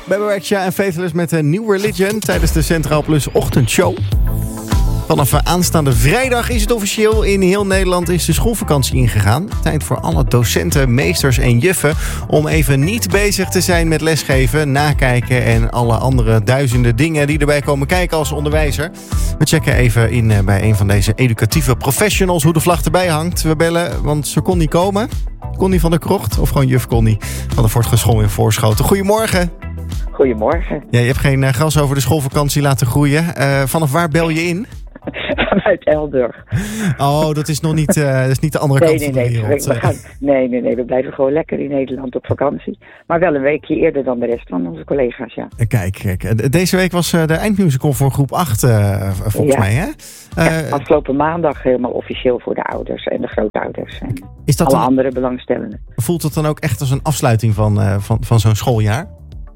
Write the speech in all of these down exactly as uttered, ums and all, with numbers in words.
Bebe en Faithless met een New Religion tijdens de Centraal Plus ochtendshow. Vanaf aanstaande vrijdag is het officieel. In heel Nederland is de schoolvakantie ingegaan. Tijd voor alle docenten, meesters en juffen om even niet bezig te zijn met lesgeven, nakijken en alle andere duizenden dingen die erbij komen kijken als onderwijzer. We checken even in bij een van deze educatieve professionals hoe de vlag erbij hangt. We bellen, want ze kon niet komen. Connie van der Krocht of gewoon juf Connie van de Voortgeschool in Voorschoten. Goedemorgen. Goedemorgen. Ja, je hebt geen uh, gras over de schoolvakantie laten groeien. Uh, vanaf waar bel je in? Vanuit Elburg. Oh, dat is nog niet, uh, dat is niet de andere nee, kant nee, van de nee, wereld. We gaan, nee, nee, nee. We blijven gewoon lekker in Nederland op vakantie. Maar wel een weekje eerder dan de rest van onze collega's, ja. Kijk, kijk. Deze week was de eindmusical voor groep acht, uh, volgens ja. mij, hè? Uh, ja, afgelopen maandag helemaal officieel voor de ouders en de grootouders. En is dat alle dan, andere belangstellenden. Voelt het dan ook echt als een afsluiting van, uh, van, van zo'n schooljaar?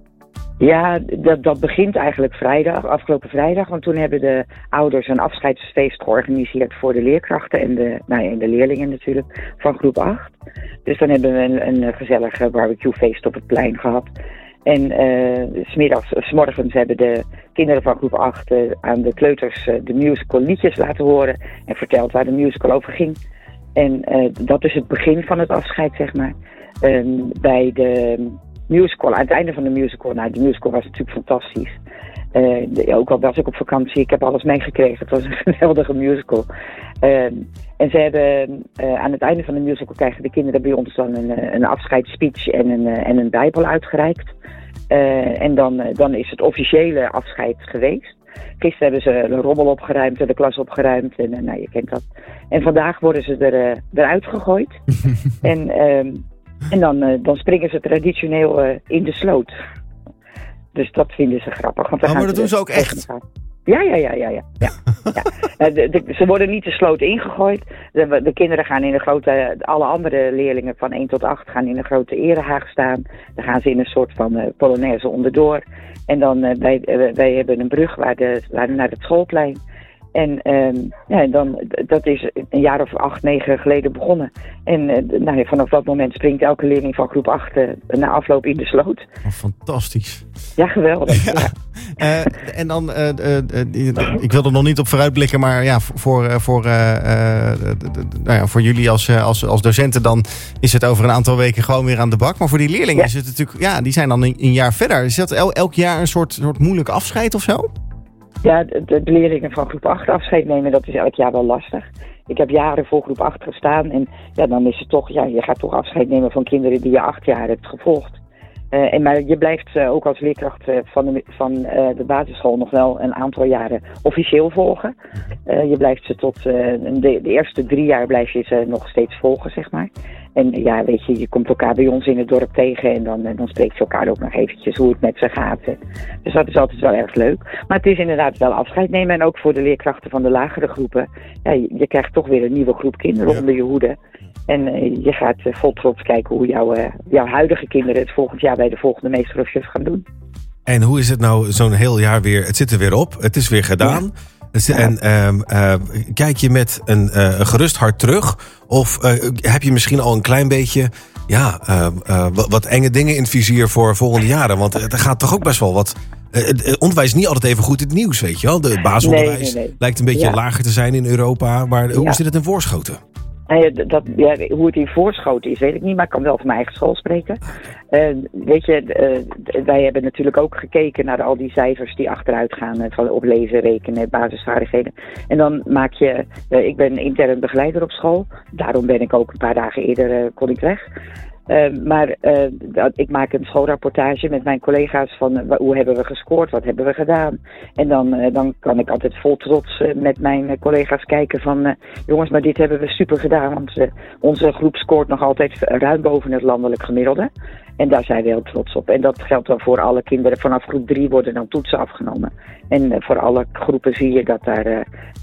Ja, dat, dat begint eigenlijk vrijdag, afgelopen vrijdag. Want toen hebben de ouders een afscheidsfeest georganiseerd voor de leerkrachten en de, nou ja, en de leerlingen natuurlijk van groep acht. Dus dan hebben we een, een gezellig barbecuefeest op het plein gehad. En uh, 's middags, 's morgens hebben de kinderen van groep acht uh, aan de kleuters uh, de musical liedjes laten horen en verteld waar de musical over ging. En uh, dat is het begin van het afscheid, zeg maar. Um, bij de musical, aan het einde van de musical, nou de musical was natuurlijk fantastisch. Uh, de, ook al was ik op vakantie, ik heb alles meegekregen. Het was een geweldige musical. Uh, en ze hebben uh, aan het einde van de musical krijgen de kinderen bij ons dan een, een afscheidsspeech en een, uh, en een bijbel uitgereikt. Uh, en dan, uh, dan is het officiële afscheid geweest. Gisteren hebben ze de rommel opgeruimd, de klas opgeruimd en uh, nou je kent dat. En vandaag worden ze er, uh, eruit gegooid. en uh, en dan, uh, dan springen ze traditioneel uh, in de sloot. Dus dat vinden ze grappig. Want oh, maar dat doen ze ook echt? Ja, ja, ja, ja, ja. ja. ja. De, de, ze worden niet de sloot ingegooid. De, de kinderen gaan in de grote, alle andere leerlingen van één tot acht gaan in een grote erehaag staan. Dan gaan ze in een soort van uh, polonaise onderdoor. En dan, uh, wij, uh, wij hebben een brug waar de, waar naar het schoolplein. En um, ja, dan, dat is een jaar of acht, negen geleden begonnen. En uh, nou ja, vanaf dat moment springt elke leerling van groep acht uh, na afloop in de sloot. Oh, fantastisch. Ja, geweldig. Ja. Ja. Uh, en dan, uh, uh, uh, ik wil er nog niet op vooruitblikken, maar ja, voor, uh, voor, uh, uh, nou ja, voor jullie als, uh, als, als docenten dan is het over een aantal weken gewoon weer aan de bak. Maar voor die leerlingen ja. is het natuurlijk, ja, die zijn dan een, een jaar verder. Is dat el, elk jaar een soort, soort moeilijk afscheid of zo? Ja, de, de leerlingen van groep acht afscheid nemen, dat is elk jaar wel lastig. Ik heb jaren voor groep acht gestaan en ja, dan is het toch, ja, je gaat toch afscheid nemen van kinderen die je acht jaar hebt gevolgd. Uh, en maar je blijft uh, ook als leerkracht uh, van, de, van uh, de basisschool nog wel een aantal jaren officieel volgen. Uh, je blijft ze tot uh, de, de eerste drie jaar blijf je ze nog steeds volgen, zeg maar. En ja, weet je, je komt elkaar bij ons in het dorp tegen en dan, dan spreekt je elkaar ook nog eventjes hoe het met ze gaat. Dus dat is altijd wel erg leuk. Maar het is inderdaad wel afscheid nemen en ook voor de leerkrachten van de lagere groepen. Ja, je, je krijgt toch weer een nieuwe groep kinderen ja. onder je hoede. En uh, je gaat uh, vol trots kijken hoe jouw, uh, jouw huidige kinderen het volgend jaar bij de volgende meester of juf gaan doen. En hoe is het nou zo'n heel jaar weer? Het zit er weer op, het is weer gedaan. Ja. Ja. En um, uh, kijk je met een, uh, een gerust hart terug? Of uh, heb je misschien al een klein beetje ja, uh, uh, wat, wat enge dingen in het vizier voor volgende jaren? Want er gaat toch ook best wel wat. Uh, het onderwijs is niet altijd even goed in het nieuws, weet je wel? De basisonderwijs nee, nee, nee. lijkt een beetje ja. lager te zijn in Europa. Maar hoe ja. zit het in Voorschoten? Nou ja, dat, ja, hoe het in Voorschoten is, weet ik niet, maar ik kan wel van mijn eigen school spreken. Uh, weet je, uh, wij hebben natuurlijk ook gekeken naar al die cijfers die achteruit gaan uh, van op lezen, rekenen, basisvaardigheden. En dan maak je, uh, ik ben intern begeleider op school, daarom ben ik ook een paar dagen eerder uh, kon ik weg. Uh, maar uh, dat, ik maak een schoolrapportage met mijn collega's van uh, hoe hebben we gescoord, wat hebben we gedaan. En dan, uh, dan kan ik altijd vol trots uh, met mijn uh, collega's kijken van uh, jongens, maar dit hebben we super gedaan. Want uh, onze groep scoort nog altijd ruim boven het landelijk gemiddelde. En daar zijn we heel trots op. En dat geldt dan voor alle kinderen. Vanaf groep drie worden dan toetsen afgenomen. En uh, voor alle groepen zie je dat daar uh,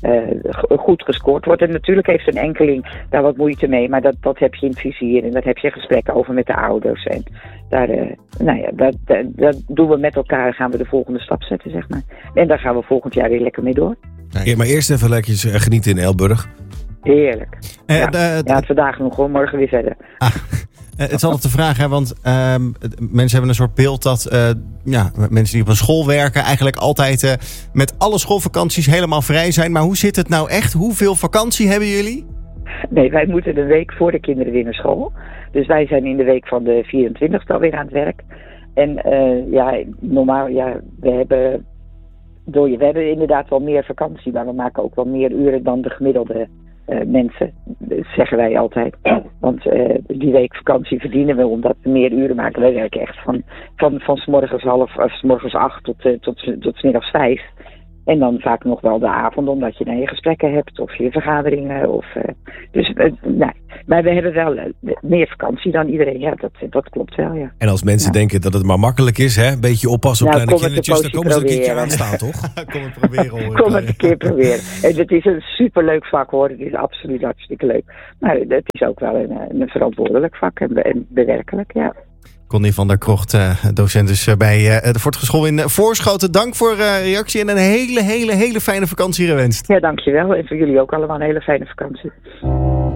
uh, goed gescoord wordt. En natuurlijk heeft een enkeling daar wat moeite mee. Maar dat, dat heb je in het vizier. En dat heb je gesprekken over met de ouders. En daar, uh, nou ja, dat, dat, dat doen we met elkaar. Gaan we de volgende stap zetten, zeg maar. En daar gaan we volgend jaar weer lekker mee door. Ja, maar eerst even lekker genieten in Elburg. Heerlijk. Uh, ja, de, de, ja, vandaag nog hoor. Morgen weer verder. Ah. het is altijd de vraag, hè, want uh, mensen hebben een soort beeld dat uh, ja, mensen die op een school werken eigenlijk altijd uh, met alle schoolvakanties helemaal vrij zijn. Maar hoe zit het nou echt? Hoeveel vakantie hebben jullie? Nee, wij moeten een week voor de kinderen weer naar school. Dus wij zijn in de week van de vierentwintigste alweer aan het werk. En uh, ja, normaal, ja, we hebben, door je, we hebben inderdaad wel meer vakantie, maar we maken ook wel meer uren dan de gemiddelde uh, mensen, dat zeggen wij altijd. Want uh, die week vakantie verdienen we omdat we meer uren maken. Wij werken echt van, van, van 's morgens half, of 's morgens acht tot, uh, tot, tot, tot 's middags vijf. En dan vaak nog wel de avond, omdat je dan je gesprekken hebt of je vergaderingen. Of, uh, dus, uh, nou, maar we hebben wel uh, meer vakantie dan iedereen. Ja, dat, dat klopt wel, ja. En als mensen ja. denken dat het maar makkelijk is, hè, een beetje oppassen op nou, kleine kindertjes, dan komen ze er een keertje aan staan, toch? Kom het proberen, hoor. Kom het een keer proberen. En het is een superleuk vak, hoor. Het is absoluut hartstikke leuk. Maar het is ook wel een, een verantwoordelijk vak en, en bewerkelijk, ja. Connie van der Krocht, uh, docent dus bij uh, de Voortgeschool in Voorschoten. Dank voor uh, reactie en een hele, hele, hele fijne vakantie gewenst. Ja, dankjewel. En voor jullie ook allemaal een hele fijne vakantie.